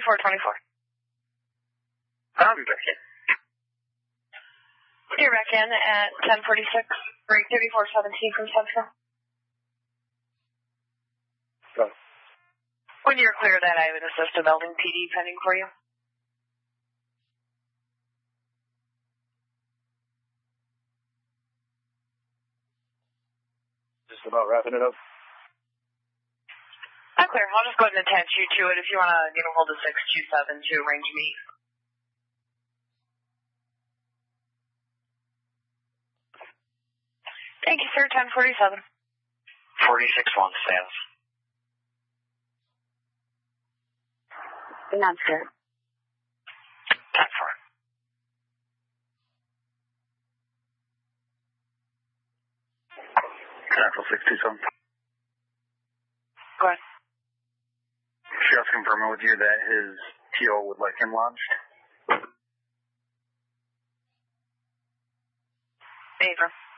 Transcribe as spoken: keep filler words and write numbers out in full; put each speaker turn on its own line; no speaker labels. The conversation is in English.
thirty-four twenty-four.
I'll be back in.
You're back in at ten forty-six, break thirty-four seventeen from Central.
Go.
When you're clear of that, I would assist a Belding P D pending for you.
Just about wrapping it up.
I'm clear. I'll just go ahead and attach you to it if you want to get a hold of six two seven to arrange a meet. Thank you, sir. ten forty-seven.
forty-six one status.
Not sure.
ten four. Central six two seven.
Go ahead.
Just confirming with you that his T O would like him launched.
Abram.